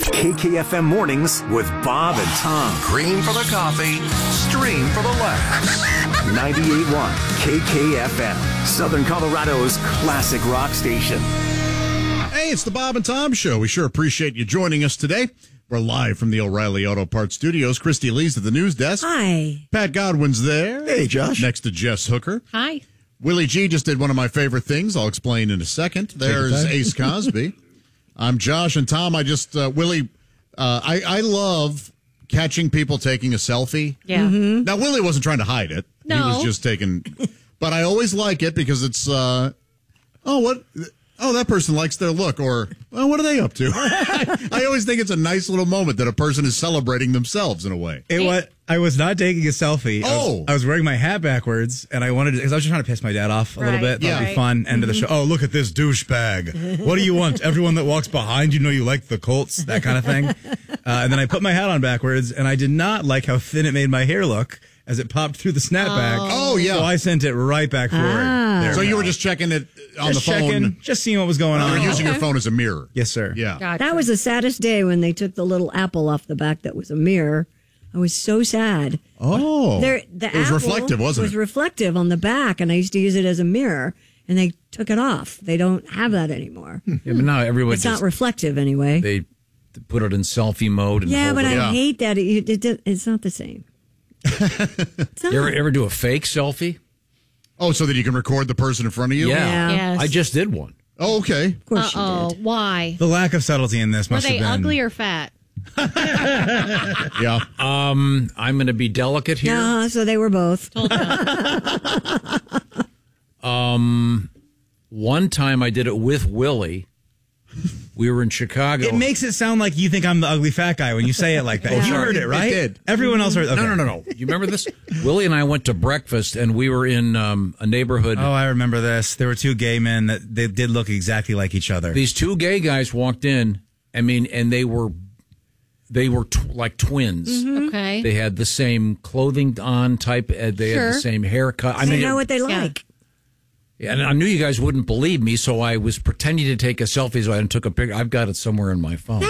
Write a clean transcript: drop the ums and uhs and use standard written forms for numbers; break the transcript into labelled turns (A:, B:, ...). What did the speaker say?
A: KKFM Mornings with Bob and Tom.
B: Green for the coffee, stream for the laughs.
A: 98.1 KKFM, Southern Colorado's classic rock station.
C: Hey, it's the Bob and Tom Show. We sure appreciate you joining us today. We're live from the O'Reilly Auto Parts Studios. Christy Lee's at the news desk.
D: Hi.
C: Pat Godwin's there.
E: Hey, Josh.
C: Next to Jess Hooker.
D: Hi.
C: Willie G just did one of my favorite things. I'll explain in a second. There's Ace Cosby. I'm Josh, and Tom, I just, Willie, I love catching people taking a selfie.
D: Yeah. Mm-hmm.
C: Now, Willie wasn't trying to hide it.
D: No.
C: He was just taking, but I always like it because it's, that person likes their look, or, well, what are they up to? I always think it's a nice little moment that a person is celebrating themselves in a way.
E: I was not taking a selfie.
C: Oh.
E: I was wearing my hat backwards, and I wanted to, because I was just trying to piss my dad off a little bit. That'd be fun. End of the show. Oh, look at this douchebag. What do you want? Everyone that walks behind you know you like the Colts, that kind of thing. And then I put my hat on backwards, and I did not like how thin it made my hair look as it popped through the snapback.
C: Oh, yeah.
E: So I sent it right back forward. There
C: So
E: we
C: you
E: go.
C: were just checking it on
E: Just
C: the phone.
E: checking, just seeing what was going on.
C: You were using your phone as a mirror.
E: Yes, sir.
C: Yeah.
D: Gotcha.
F: That was the saddest day when they took the little apple off the back that was a mirror. I was so sad.
C: Oh.
F: The
C: it was
F: apple
C: reflective, wasn't
F: was
C: it?
F: reflective on the back, and I used to use it as a mirror, and they took it off. They don't have that anymore.
G: Yeah, but now everyone
F: It's not reflective anyway.
G: they put it in selfie mode. And
F: Yeah,
G: hold
F: but
G: it.
F: I hate that. It's not the same. It's not.
G: You ever do a fake selfie?
C: Oh, so that you can record the person in front of you?
F: Yeah.
D: Yes.
G: I just did one.
C: Oh, okay.
F: Of course you
D: Uh-oh.
F: did.
D: Why?
E: The lack of subtlety in this
D: Were
E: must
D: they
E: have been
D: ugly or fat?
C: Yeah.
G: I'm going to be delicate here.
F: Yeah, so they were both.
G: One time I did it with Willie. We were in Chicago.
E: It makes it sound like you think I'm the ugly fat guy when you say it like that. You heard it, right?
C: It did.
E: Everyone else heard it. Okay.
G: No. You remember this? Willie and I went to breakfast, and we were in a neighborhood.
E: Oh, I remember this. There were two gay men that they did look exactly like each other.
G: These two gay guys walked in. I mean, and they were like twins.
D: Okay.
G: They had the same clothing on type. They had the same haircut. I
F: They
G: mean,
F: know what they like.
G: and I knew you guys wouldn't believe me, so I was pretending to take a selfie. So I took a picture. I've got it somewhere in my phone.